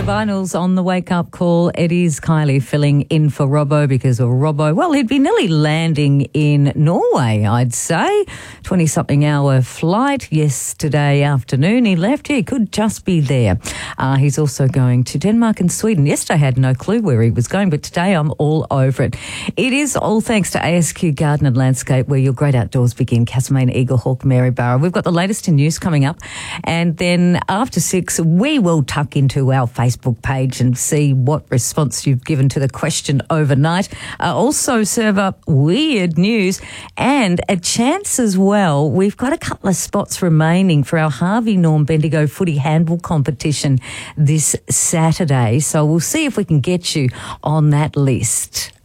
Vinyls on the wake-up call. It is Kylie filling in for Robbo because of Robbo. Well, he'd be nearly landing in Norway, I'd say. 20-something hour flight yesterday afternoon. He left. He could just be there. He's also going to Denmark and Sweden. Yesterday I had no clue where he was going, but today I'm all over it. It is all thanks to ASQ Garden and Landscape, where your great outdoors begin. Castlemaine, Eaglehawk, Maryborough. We've got the latest in news coming up. And then after 6, we will tuck into our Facebook page and see what response you've given to the question overnight. Also serve up weird news and a chance as well. We've got a couple of spots remaining for our Harvey Norm Bendigo footy handball competition this Saturday. So we'll see if we can get you on that list.